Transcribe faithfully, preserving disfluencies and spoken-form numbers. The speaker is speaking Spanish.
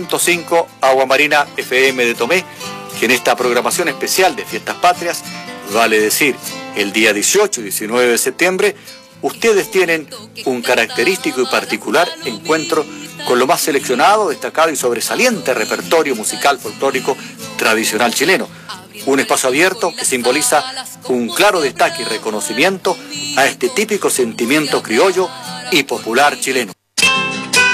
punto cinco Agua Marina F M de Tomé, que en esta programación especial de Fiestas Patrias, vale decir, el día dieciocho y diecinueve de septiembre, ustedes tienen un característico y particular encuentro con lo más seleccionado, destacado y sobresaliente repertorio musical folclórico tradicional chileno. Un espacio abierto que simboliza un claro destaque y reconocimiento a este típico sentimiento criollo y popular chileno.